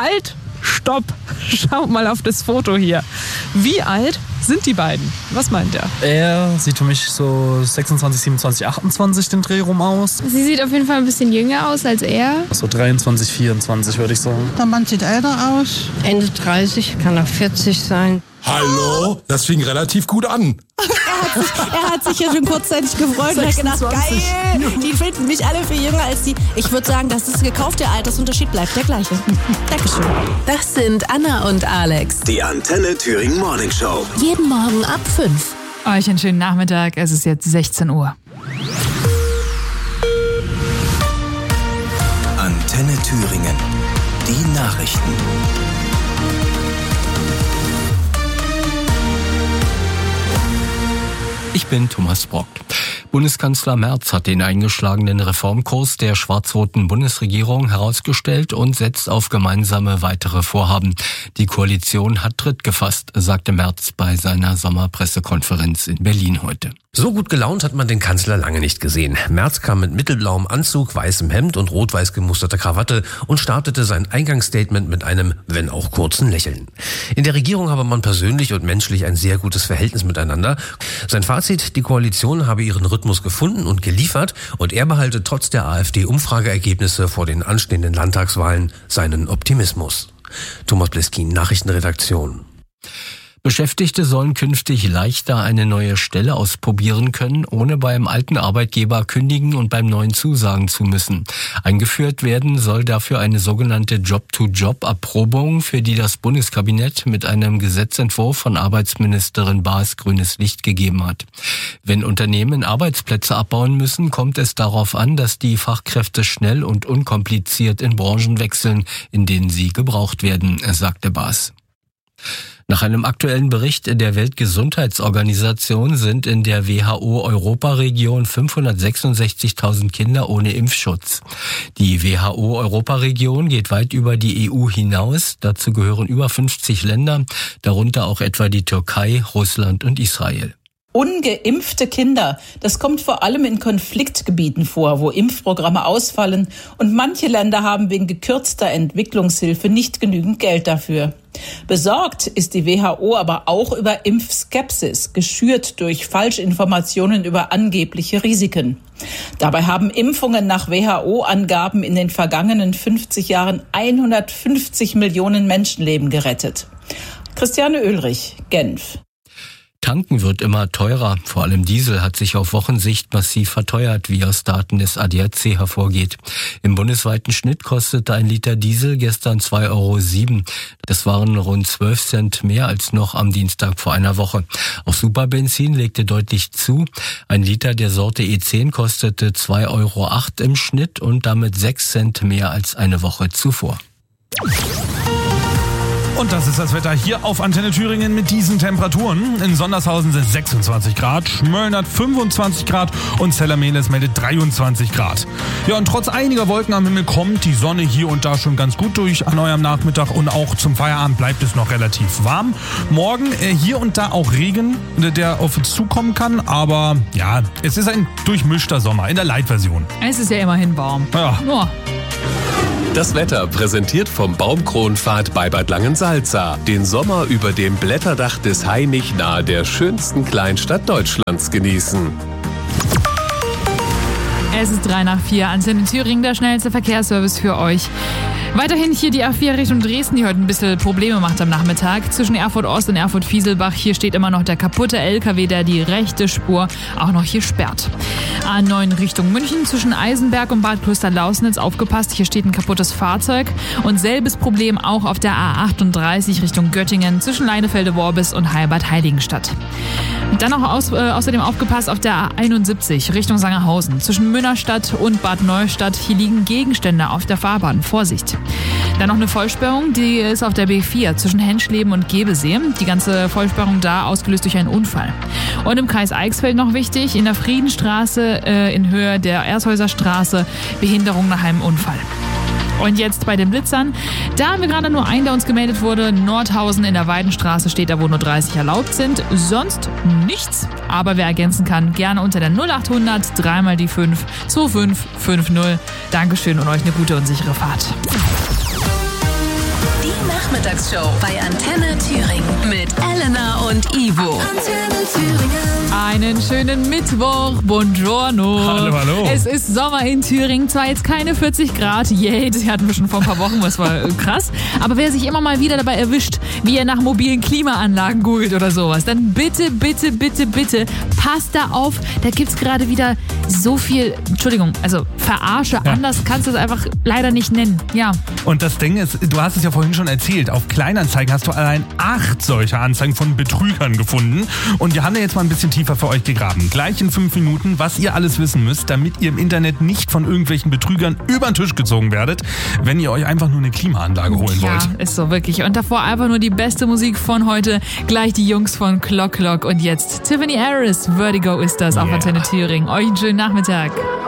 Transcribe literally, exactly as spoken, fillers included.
Halt! Stopp! Schaut mal auf das Foto hier. Wie alt sind die beiden? Was meint er? Er sieht für mich so sechsundzwanzig, siebenundzwanzig, achtundzwanzig den Dreh rum aus. Sie sieht auf jeden Fall ein bisschen jünger aus als er. So dreiundzwanzig, vierundzwanzig würde ich sagen. Der Mann sieht älter aus. Ende dreißig, kann auch vierzig sein. Hallo? Das fing relativ gut an. Er hat sich, er hat sich ja schon kurzzeitig gefreut und hat gedacht, geil, die finden mich alle viel jünger als die. Ich würde sagen, das ist gekauft, der Altersunterschied bleibt der gleiche. Dankeschön. Das sind Anna und Alex. Die Antenne Thüringen Morning Show. Jeden Morgen ab fünf. Euch einen schönen Nachmittag, es ist jetzt sechzehn Uhr. Antenne Thüringen. Die Nachrichten. Ich bin Thomas Brock. Bundeskanzler Merz hat den eingeschlagenen Reformkurs der schwarz-roten Bundesregierung herausgestellt und setzt auf gemeinsame weitere Vorhaben. Die Koalition hat Tritt gefasst, sagte Merz bei seiner Sommerpressekonferenz in Berlin heute. So gut gelaunt hat man den Kanzler lange nicht gesehen. Merz kam mit mittelblauem Anzug, weißem Hemd und rot-weiß gemusterter Krawatte und startete sein Eingangsstatement mit einem, wenn auch kurzen Lächeln. In der Regierung habe man persönlich und menschlich ein sehr gutes Verhältnis miteinander. Sein Fazit, die Koalition habe ihren Rhythmus gefunden und geliefert und er behalte trotz der AfD-Umfrageergebnisse vor den anstehenden Landtagswahlen seinen Optimismus. Thomas Bleskin, Nachrichtenredaktion. Beschäftigte sollen künftig leichter eine neue Stelle ausprobieren können, ohne beim alten Arbeitgeber kündigen und beim neuen zusagen zu müssen. Eingeführt werden soll dafür eine sogenannte Job-to-Job-Erprobung, für die das Bundeskabinett mit einem Gesetzentwurf von Arbeitsministerin Baas grünes Licht gegeben hat. Wenn Unternehmen Arbeitsplätze abbauen müssen, kommt es darauf an, dass die Fachkräfte schnell und unkompliziert in Branchen wechseln, in denen sie gebraucht werden, sagte Baas. Nach einem aktuellen Bericht der Weltgesundheitsorganisation sind in der W H O-Europaregion fünfhundertsechsundsechzigtausend Kinder ohne Impfschutz. Die W H O-Europaregion geht weit über die E U hinaus. Dazu gehören über fünfzig Länder, darunter auch etwa die Türkei, Russland und Israel. Ungeimpfte Kinder, das kommt vor allem in Konfliktgebieten vor, wo Impfprogramme ausfallen und manche Länder haben wegen gekürzter Entwicklungshilfe nicht genügend Geld dafür. Besorgt ist die W H O aber auch über Impfskepsis, geschürt durch Falschinformationen über angebliche Risiken. Dabei haben Impfungen nach W H O-Angaben in den vergangenen fünfzig Jahren hundertfünfzig Millionen Menschenleben gerettet. Christiane Oehlrich, Genf. Tanken wird immer teurer. Vor allem Diesel hat sich auf Wochensicht massiv verteuert, wie aus Daten des A D A C hervorgeht. Im bundesweiten Schnitt kostete ein Liter Diesel gestern zwei Euro sieben. Das waren rund zwölf Cent mehr als noch am Dienstag vor einer Woche. Auch Superbenzin legte deutlich zu. Ein Liter der Sorte E zehn kostete zwei Euro acht im Schnitt und damit sechs Cent mehr als eine Woche zuvor. Und das ist das Wetter hier auf Antenne Thüringen mit diesen Temperaturen. In Sondershausen sind sechsundzwanzig Grad, Schmölln hat fünfundzwanzig Grad und Zellermeles meldet dreiundzwanzig Grad. Ja, und trotz einiger Wolken am Himmel kommt die Sonne hier und da schon ganz gut durch an eurem Nachmittag und auch zum Feierabend bleibt es noch relativ warm. Morgen äh, hier und da auch Regen, der auf uns zukommen kann, aber ja, es ist ein durchmischter Sommer in der Light-Version. Es ist ja immerhin warm. Ja. Oh. Das Wetter präsentiert vom Baumkronpfad bei Bad Langensalza. Den Sommer über dem Blätterdach des Hainich nahe der schönsten Kleinstadt Deutschlands genießen. Es ist drei nach vier. Antenne Thüringen, der schnellste Verkehrsservice für euch. Weiterhin hier die A vier Richtung Dresden, die heute ein bisschen Probleme macht am Nachmittag. Zwischen Erfurt Ost und Erfurt Fieselbach, hier steht immer noch der kaputte L K W, der die rechte Spur auch noch hier sperrt. A neun Richtung München, zwischen Eisenberg und Bad Klosterlausnitz, aufgepasst, hier steht ein kaputtes Fahrzeug. Und selbes Problem auch auf der A achtunddreißig Richtung Göttingen, zwischen Leinefelde-Worbis und Heilbad-Heiligenstadt. Dann auch aus, äh, außerdem aufgepasst auf der A einundsiebzig Richtung Sangerhausen, zwischen Münnerstadt und Bad Neustadt, hier liegen Gegenstände auf der Fahrbahn, Vorsicht. Dann noch eine Vollsperrung, die ist auf der B vier zwischen Henschleben und Gebesee. Die ganze Vollsperrung da ausgelöst durch einen Unfall. Und im Kreis Eichsfeld noch wichtig, in der Friedenstraße äh, in Höhe der Erzhäuser Straße, Behinderung nach einem Unfall. Und jetzt bei den Blitzern, da haben wir gerade nur einen, der uns gemeldet wurde. Nordhausen in der Weidenstraße steht da, wo nur dreißig erlaubt sind. Sonst nichts. Aber wer ergänzen kann, gerne unter der null achthundert drei mal die fünf zwei fünf fünf null. Dankeschön und euch eine gute und sichere Fahrt. Die Nachmittagsshow bei Antenne Thüringen mit Elena und Ivo. Antenne Thüringen. Einen schönen Mittwoch, buongiorno. Hallo, hallo. Es ist Sommer in Thüringen, zwar jetzt keine vierzig Grad, yay, das hatten wir schon vor ein paar Wochen, das war krass. Aber wer sich immer mal wieder dabei erwischt, wie er nach mobilen Klimaanlagen googelt oder sowas, dann bitte, bitte, bitte, bitte, passt da auf, da gibt's gerade wieder so viel, Entschuldigung, also Verarsche, ja. Anders kannst du es einfach leider nicht nennen, ja. Und das Ding ist, du hast es ja vorhin schon erzählt, auf Kleinanzeigen hast du allein acht solcher Anzeigen von Betrügern gefunden und wir haben da jetzt mal ein bisschen tiefer für euch gegraben. Gleich in fünf Minuten, was ihr alles wissen müsst, damit ihr im Internet nicht von irgendwelchen Betrügern über den Tisch gezogen werdet, wenn ihr euch einfach nur eine Klimaanlage holen ja, wollt. Ja, ist so wirklich. Und davor einfach nur die beste Musik von heute. Gleich die Jungs von Clock Clock und jetzt Tiffany Harris. Vertigo ist das auf Yeah. Antenne Thüringen. Euch einen schönen Nachmittag.